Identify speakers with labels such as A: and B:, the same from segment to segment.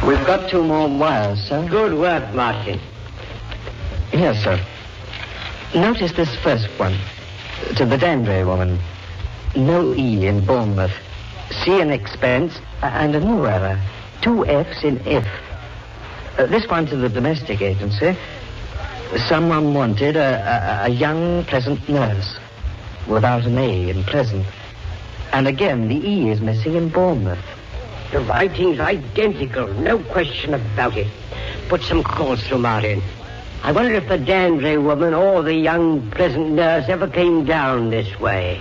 A: We've got 2 more wires, sir.
B: Good work, Martin.
A: Yes, sir. Notice this first one. To the Dandre woman. No E in Bournemouth. C in expense, and a new error. 2 F's in if. This one to the domestic agency. Someone wanted a young, pleasant nurse. Without an A in pleasant. And again, the E is missing in Bournemouth.
B: The writing's identical, no question about it. Put some calls through, Martin. I wonder if the Dandre woman or the young, pleasant nurse ever came down this way.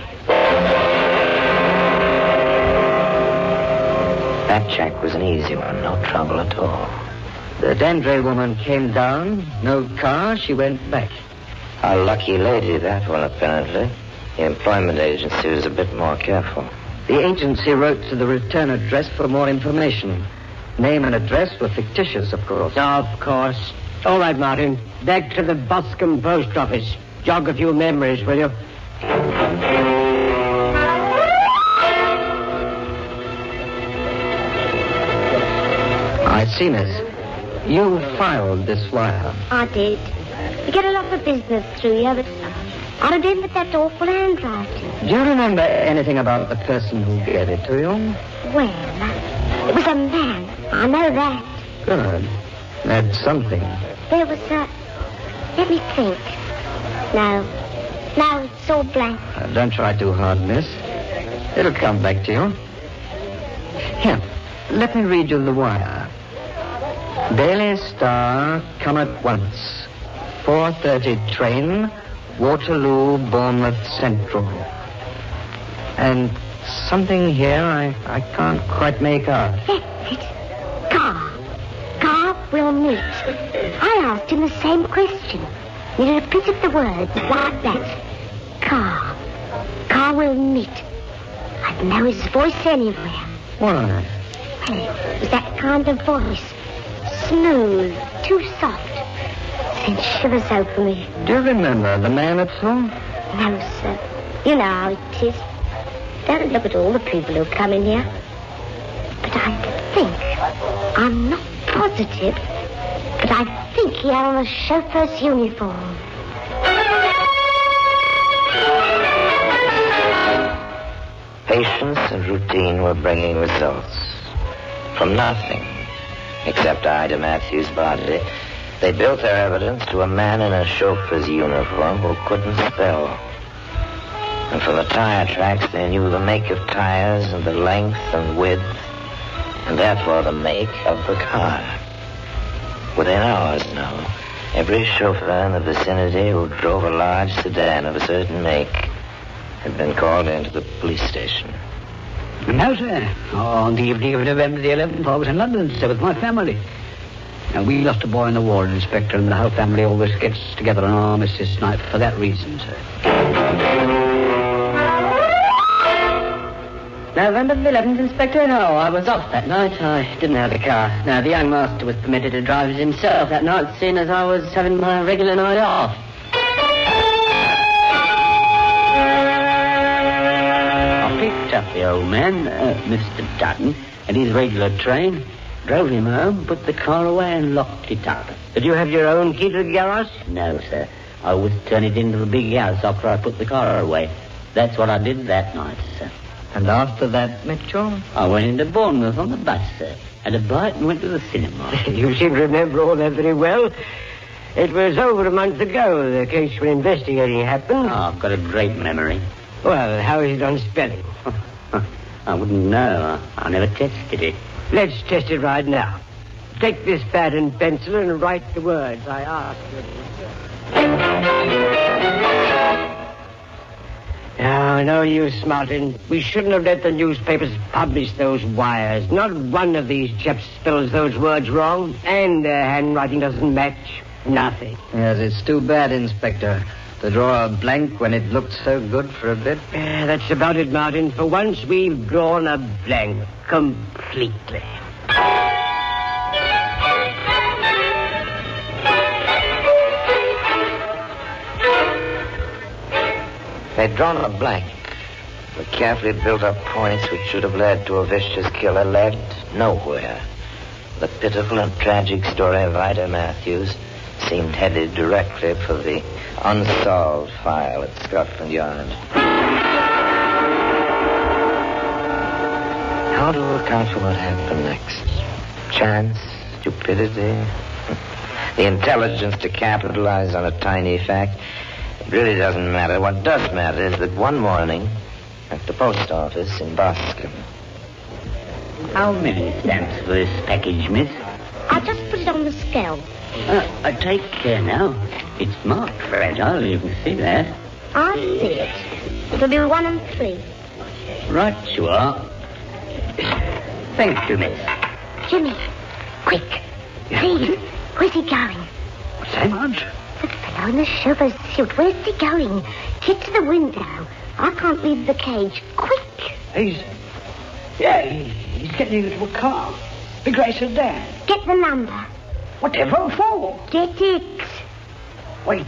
C: That check was an easy one, no trouble at all.
A: The Dandre woman came down, no car, she went back.
C: A lucky lady, that one, apparently. The employment agency was a bit more careful.
A: The agency wrote to the return address for more information. Name and address were fictitious, of course.
B: Of course. All right, Martin. Back to the Boscombe post office. Jog a few memories, will you?
A: I see, miss. You filed this wire.
D: I did. We get a lot of business through you, but I remember that awful handwriting.
A: Do you remember anything about the person who gave it to you?
D: Well, it was a man. I know that.
A: Good. That's something.
D: There was a... Let me think. No, it's all blank.
A: Don't try too hard, miss. It'll come back to you. Here, let me read you the wire. Daily Star, come at once. 4:30 train, Waterloo, Bournemouth Central. And something here I can't quite make out.
D: That's it. Car will meet. I asked him the same question. He repeated the words like that. Car will meet. I'd know his voice anywhere.
A: Why?
D: Well, it was that kind of voice. Smooth, too soft. Sent shivers over me.
A: Do you remember the man at all?
D: No, sir. You know how it is. Don't look at all the people who come in here. But I think, I'm not positive, but I think he had on a chauffeur's uniform.
C: Patience and routine were bringing results. From nothing, except Ida Matthews' body, they built their evidence to a man in a chauffeur's uniform who couldn't spell. And from the tire tracks, they knew the make of tires and the length and width, and therefore the make of the car. Within hours now, every chauffeur in the vicinity who drove a large sedan of a certain make had been called into the police station.
B: No, sir. On the evening of November the 11th, I was in London, sir, with my family. Now, we lost a boy in the war, Inspector, and the whole family always gets together on armistice night for that reason, sir.
E: November the 11th, Inspector? No, I was off that night. I didn't have a car. No, the young master was permitted to drive it himself that night, seeing as I was having my regular night off. I picked up the old man, Mr. Dutton, at his regular train, drove him home, put the car away and locked it up.
B: Did you have your own key to the garage?
E: No, sir. I would turn it into the big house after I put the car away. That's what I did that night, sir.
A: And after that, Mitchell?
E: I went into Bournemouth on the bus, sir. Had a bite and went to the cinema.
B: You seem to remember all that very well. It was over a month ago the case we're investigating happened.
E: Oh, I've got a great memory.
B: Well, how is it on spelling?
E: I wouldn't know. I never tested it.
B: Let's test it right now. Take this pad and pencil and write the words I asked you. No use, Martin. We shouldn't have let the newspapers publish those wires. Not one of these chaps spells those words wrong. And their handwriting doesn't match. Nothing.
A: Yes, it's too bad, Inspector. To draw a blank when it looked so good for a bit.
B: That's about it, Martin. For once, we've drawn a blank completely.
C: They'd drawn a blank. The carefully built-up points which should have led to a vicious killer led nowhere. The pitiful and tragic story of Ida Matthews seemed headed directly for the unsolved file at Scotland Yard. How to account for what happened next? Chance? Stupidity? The intelligence to capitalize on a tiny fact? It really doesn't matter. What does matter is that one morning at the post office in Boscombe.
B: How many stamps for this package, miss?
D: I'll just put it on the scale.
B: Take care now. It's marked fragile, you can see that.
D: I see it. It'll be 1 and 3.
B: Right you are. Thank you, miss.
D: Jimmy, quick. See, where's he going?
B: What's that, Marge?
D: The fellow in the chauffeur's suit. Where's he going? Get to the window. I can't leave the cage. Quick.
B: He's getting into a car. Big grey sedan.
D: Get the number.
B: Whatever for?
D: Get it.
B: Wait.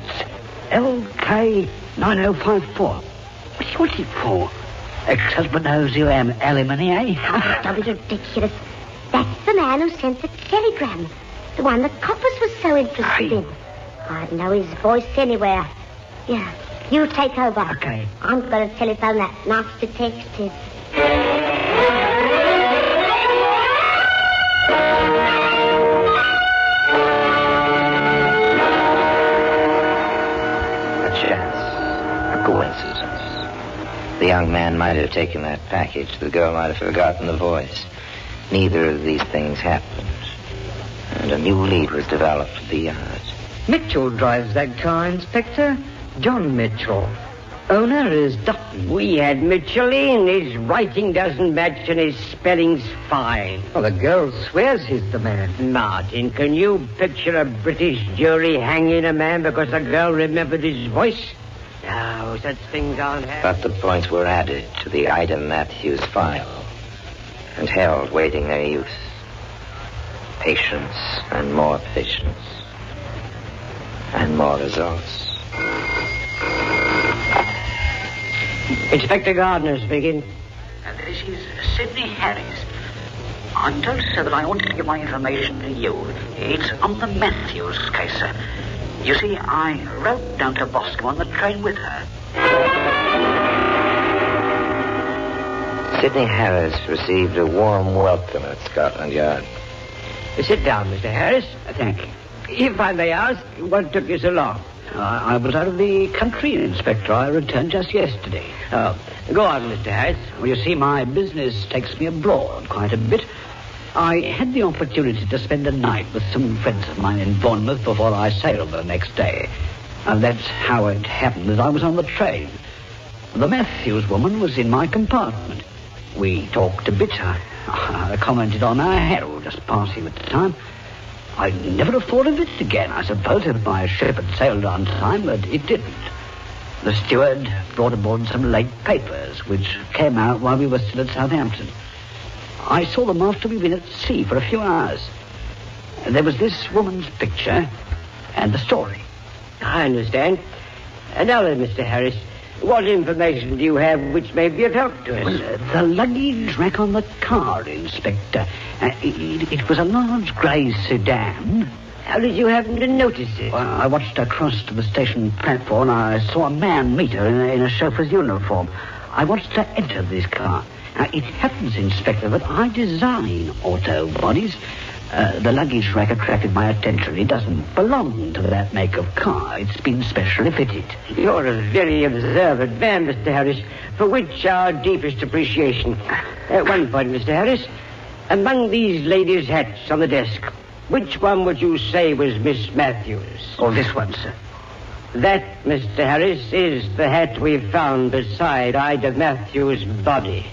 B: LK9054. What's it for? Ex-husband owes you alimony, eh?
D: Oh, don't be ridiculous. That's the man who sent the telegram. The one the coppers was so interested in. I'd know his voice anywhere. Yeah, you take over.
B: Okay.
D: I'm going to telephone that nice detective.
C: A chance. A coincidence. The young man might have taken that package. The girl might have forgotten the voice. Neither of these things happened. And a new lead was developed at the yard.
A: Mitchell drives that car, Inspector. John Mitchell. Owner is Dutton.
E: We had Mitchell in. His writing doesn't match and his spelling's fine.
A: Well, the girl swears he's the man.
E: Martin, can you picture a British jury hanging a man because a girl remembered his voice? No, such things aren't happening.
C: But the points were added to the Ida Matthews file and held waiting their use. Patience and more patience. And more results.
E: Inspector Gardner speaking.
B: This is Sidney Harris. I'm told, sir, that I ought to give my information to you. It's on the Matthews case, sir. You see, I rode down to Boscombe on the train with her.
C: Sidney Harris received a warm welcome at Scotland Yard.
E: Sit down, Mr. Harris.
B: Thank you.
E: If I may ask, what took you so long?
B: I was out of the country, Inspector. I returned just yesterday.
E: Oh, go on, Mr. Harris.
B: Well, you see, my business takes me abroad quite a bit. I had the opportunity to spend a night with some friends of mine in Bournemouth before I sailed the next day. And that's how it happened that I was on the train. The Matthews woman was in my compartment. We talked a bit. I commented on our Herald just passing at the time. I'd never have thought of it again, I suppose, if my ship had sailed on time, but it didn't. The steward brought aboard some late papers, which came out while we were still at Southampton. I saw them after we'd been at sea for a few hours. There was this woman's picture and the story.
E: I understand. And now then, Mr. Harris, what information do you have which may be of help to us?
B: Well, the luggage rack on the car, Inspector. It was a large grey sedan.
E: How did you happen to notice it?
B: Well, I watched her cross to the station platform. I saw a man meet her in a chauffeur's uniform. I watched her enter this car. Now, it happens, Inspector, that I design auto bodies. The luggage rack attracted my attention. It doesn't belong to that make of car. It's been specially fitted.
E: You're a very observant man, Mr. Harris, for which our deepest appreciation. At one point, Mr. Harris, among these ladies' hats on the desk, which one would you say was Miss Matthews?
B: Oh, this one, sir.
E: That, Mr. Harris, is the hat we found beside Ida Matthews' body.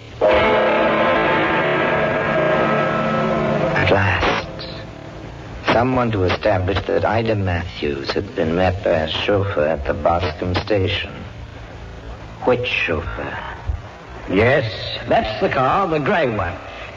C: At last, someone to establish that Ida Matthews had been met by a chauffeur at the Boscombe station. Which chauffeur?
B: Yes, that's the car, the grey one.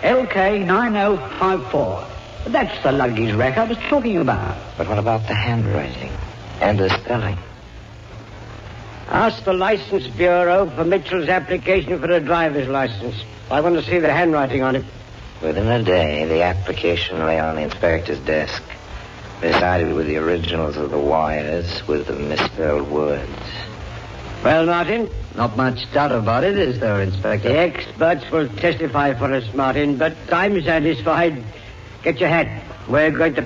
B: LK9054. That's the luggage rack I was talking about.
C: But what about the handwriting and the spelling?
E: Ask the License Bureau for Mitchell's application for a driver's license. I want to see the handwriting on it.
C: Within a day, the application lay on the inspector's desk, beside it with the originals of the wires with the misspelled words.
E: Well, Martin?
A: Not much doubt about it, is there, Inspector?
E: The experts will testify for us, Martin, but I'm satisfied. Get your hat. We're going to